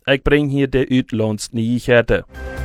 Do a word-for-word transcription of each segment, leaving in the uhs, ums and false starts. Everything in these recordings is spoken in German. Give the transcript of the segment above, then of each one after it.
Ich bring hier de Uitlandsnyheiten.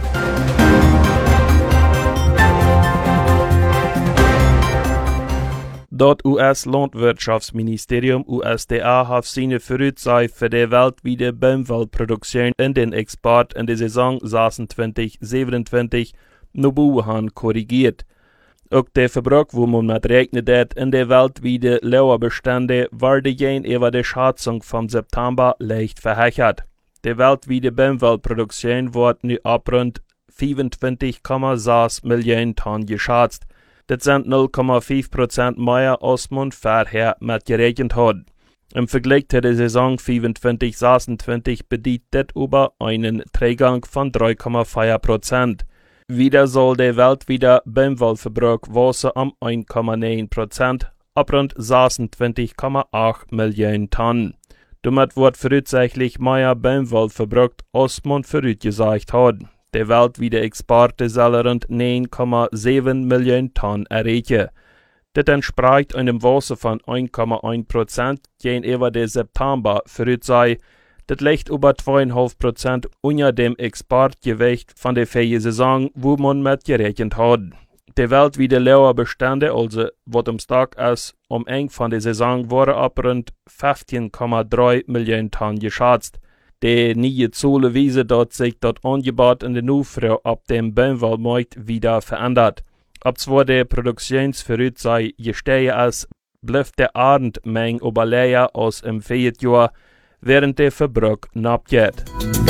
Das U S-Landwirtschaftsministerium U S D A hat seine Voraussage für die weltweite Baumwollproduktion in den Export in der Saison sechsundzwanzig siebenundzwanzig noch korrigiert. Auch der Verbrauch, wo man mit rechnet hat, in der weltweiten Lauerbestände, wurde gegenüber der Schätzung vom September leicht verhechert. Die weltweite Baumwollproduktion wird nu ab rund fünfundzwanzig Komma sechs Millionen Tonnen geschätzt. Das sind null Komma fünf Prozent mehr als man vorher mit gerechnet hat. Im Vergleich zu der Saison fünfundzwanzig sechsundzwanzig bedeutet das über einen Träggang von drei Komma vier Prozent. Wieder soll der weltweite Baumwollverbrauch wachsen um eins Komma neun Prozent ab rund sechsundzwanzig Komma acht Millionen Tonnen. Damit wird voraussichtlich mehr Baumwoll verbraucht, als man vorausgesagt hat. Der weltweite Export soll rund neun Komma sieben Millionen Tonnen erreichen. Das entspricht einem Wachsen von eins Komma eins Prozent gegenüber der September Voraussage. Das liegt über zwei Komma fünf Prozent unter dem Exportgewicht von der vorigen Saison, wo man mit gerechnet hat. Der weltweite Lauerbestände, also was am Stock ist, um Ende von der Saison, waren ab rund fünfzehn Komma drei Millionen Tonnen geschätzt. Die neue Zahlen weisen, dass sich das Angebot in der Nachfrage ab dem Baumwollmarkt wieder verändert. Obwohl der Produktionsvoraussage gestiegen ist, bleibt der Erntemenge aber leer als im Vorjahr, während der Verbrauch nachgeht.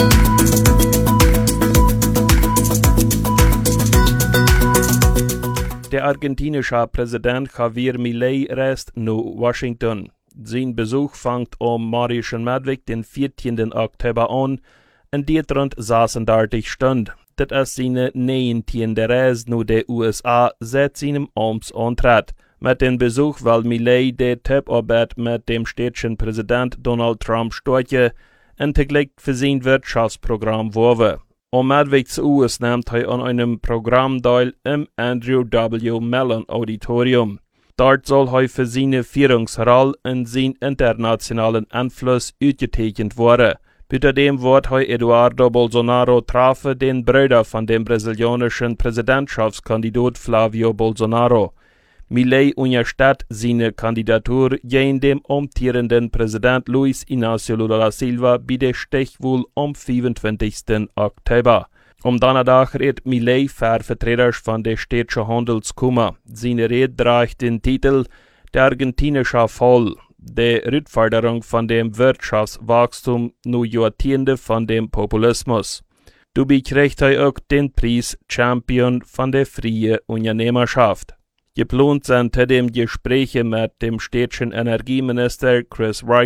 Der argentinische Präsident Javier Milei reist nach Washington. Sein Besuch fängt am Maurischen Mittwoch, den vierzehnten Oktober an, und geht rund sechsunddreißig Stunden. Das ist seine neunzehnte Reise nach den U S A seit seinem Amtsantritt. Mit dem Besuch will Milei die Zusammenarbeit mit dem städtischen Präsident Donald Trump stärken und zugleich für sein Wirtschaftsprogramm werben. Am Mittwoch zu U S nimmt er an einem Programm teil im Andrew W. Mellon Auditorium. Dort soll er für seine Führungsrolle und seinen internationalen Einfluss ausgezeichnet werden. Außerdem wird er Eduardo Bolsonaro treffen, den Bruder von dem brasilianischen Präsidentschaftskandidat Flavio Bolsonaro. Milei unterstützt seine Kandidatur gegen den amtierenden Präsident Luis Inácio Lula da Silva bei der Stichwahl am fünfundzwanzigsten Oktober. Am Donnerstag redet Milei für Vertreter von der städtischen Handelskammer. Seine Rede trägt den Titel Der argentinische Fall, der Rückforderung von dem Wirtschaftswachstum nur Jahrzehnte von dem Populismus. Dabei kriegt er auch den Preis Champion von der freien Unternehmerschaft. Geplant sind zudem Gespräche mit dem städtischen Energieminister Chris Wright